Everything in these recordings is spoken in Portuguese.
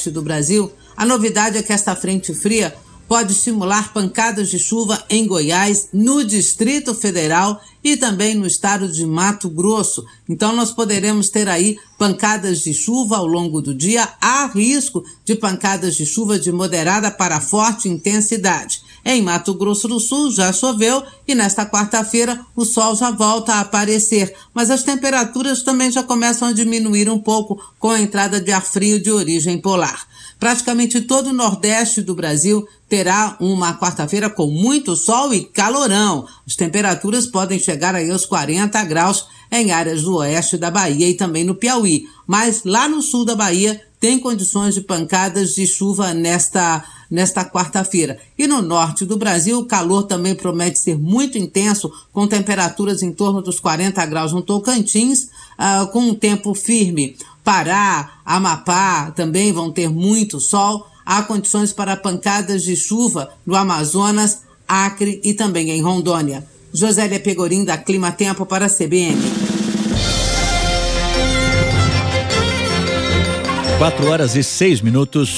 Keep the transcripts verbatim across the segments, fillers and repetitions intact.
nordeste do Brasil, a novidade é que esta frente fria pode estimular pancadas de chuva em Goiás, no Distrito Federal e também no estado de Mato Grosso. Então nós poderemos ter aí pancadas de chuva ao longo do dia. Há risco de pancadas de chuva de moderada para forte intensidade. Em Mato Grosso do Sul já choveu e nesta quarta-feira o sol já volta a aparecer, mas as temperaturas também já começam a diminuir um pouco com a entrada de ar frio de origem polar. Praticamente todo o nordeste do Brasil terá uma quarta-feira com muito sol e calorão. As temperaturas podem chegar aí aos quarenta graus em áreas do oeste da Bahia e também no Piauí. Mas lá no sul da Bahia tem condições de pancadas de chuva nesta, nesta quarta-feira. E no norte do Brasil o calor também promete ser muito intenso, com temperaturas em torno dos quarenta graus no Tocantins, uh, com um tempo firme. Pará, Amapá também vão ter muito sol. Há condições para pancadas de chuva no Amazonas, Acre e também em Rondônia. Josélia Pegorim, da Clima Tempo, para a C B N. Quatro horas e seis minutos.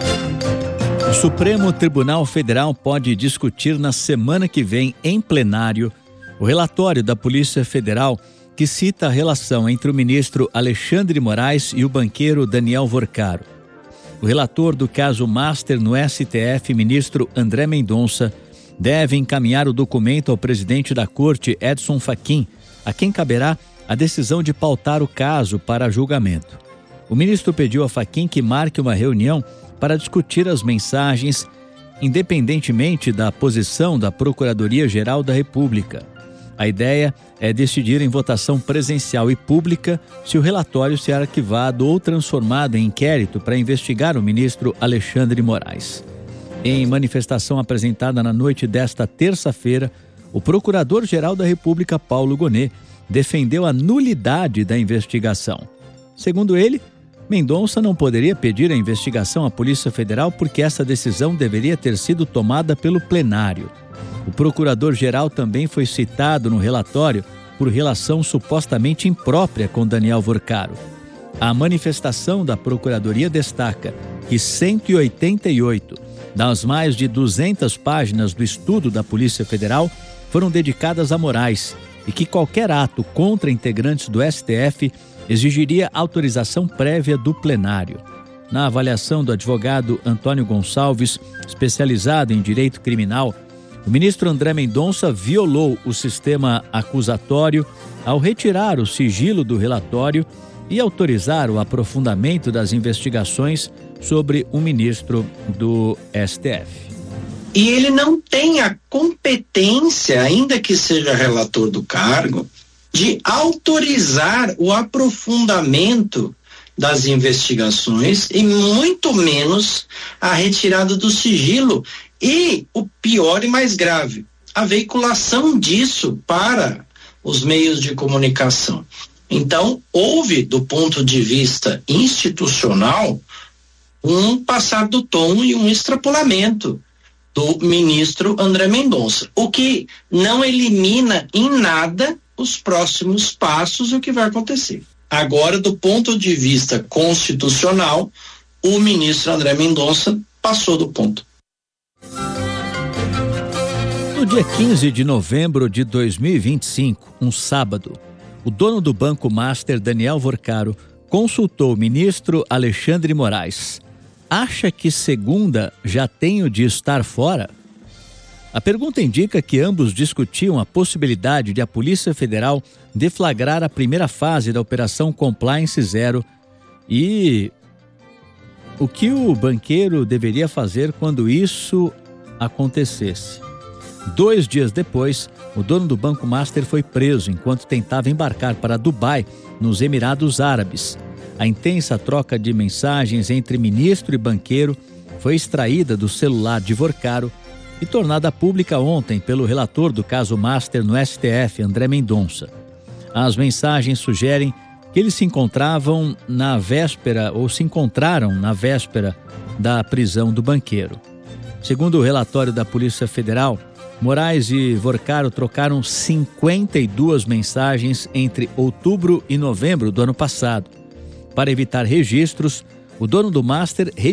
O Supremo Tribunal Federal pode discutir na semana que vem, em plenário, o relatório da Polícia Federal que cita a relação entre o ministro Alexandre Moraes e o banqueiro Daniel Vorcaro. O relator do caso Master no S T F, ministro André Mendonça, deve encaminhar o documento ao presidente da Corte, Edson Fachin, a quem caberá a decisão de pautar o caso para julgamento. O ministro pediu a Fachin que marque uma reunião para discutir as mensagens, independentemente da posição da Procuradoria-Geral da República. A ideia é decidir em votação presencial e pública se o relatório será arquivado ou transformado em inquérito para investigar o ministro Alexandre Moraes. Em manifestação apresentada na noite desta terça-feira, o Procurador-Geral da República, Paulo Gonet, defendeu a nulidade da investigação. Segundo ele, Mendonça não poderia pedir a investigação à Polícia Federal porque essa decisão deveria ter sido tomada pelo plenário. O procurador-geral também foi citado no relatório por relação supostamente imprópria com Daniel Vorcaro. A manifestação da Procuradoria destaca que cento e oitenta e oito das mais de duzentas páginas do estudo da Polícia Federal foram dedicadas a Moraes e que qualquer ato contra integrantes do S T F exigiria autorização prévia do plenário. Na avaliação do advogado Antônio Gonçalves, especializado em direito criminal, o ministro André Mendonça violou o sistema acusatório ao retirar o sigilo do relatório e autorizar o aprofundamento das investigações sobre o ministro do S T F. E ele não tem a competência, ainda que seja relator do cargo, de autorizar o aprofundamento das investigações e muito menos a retirada do sigilo. E o pior e mais grave, a veiculação disso para os meios de comunicação. Então, houve, do ponto de vista institucional, um passar do tom e um extrapolamento do ministro André Mendonça, o que não elimina em nada os próximos passos, o que vai acontecer. Agora, do ponto de vista constitucional, o ministro André Mendonça passou do ponto. No dia quinze de novembro de dois mil e vinte e cinco, um sábado, o dono do Banco Master, Daniel Vorcaro, consultou o ministro Alexandre Moraes. Acha que segunda já tenho de estar fora? A pergunta indica que ambos discutiam a possibilidade de a Polícia Federal deflagrar a primeira fase da Operação Compliance Zero e o que o banqueiro deveria fazer quando isso acontecesse. Dois dias depois, o dono do Banco Master foi preso enquanto tentava embarcar para Dubai, nos Emirados Árabes. A intensa troca de mensagens entre ministro e banqueiro foi extraída do celular de Vorcaro e tornada pública ontem pelo relator do caso Master no S T F, André Mendonça. As mensagens sugerem que eles se encontravam na véspera ou se encontraram na véspera da prisão do banqueiro. Segundo o relatório da Polícia Federal, Moraes e Vorcaro trocaram cinquenta e duas mensagens entre outubro e novembro do ano passado. Para evitar registros, o dono do Master